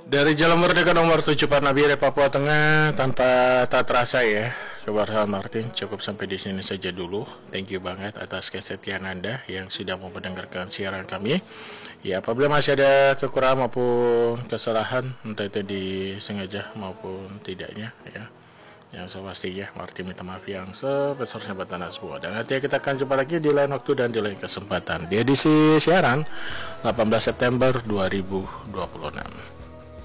Dari Jalan Merdeka nomor 7 Parnabire, Papua Tengah, tanpa tak terasa ya, kebersamaan Martin cukup sampai di sini saja dulu. Thank you banget atas kesetiaan Anda yang sudah mau mendengarkan siaran kami. Ya, apabila masih ada kekurangan maupun kesalahan, entah itu disengaja maupun tidaknya ya. Yang pastinya Martin minta maaf yang sebesarnya buat Anda semua. Dan nanti kita akan jumpa lagi di lain waktu dan di lain kesempatan di edisi siaran 18 September 2026.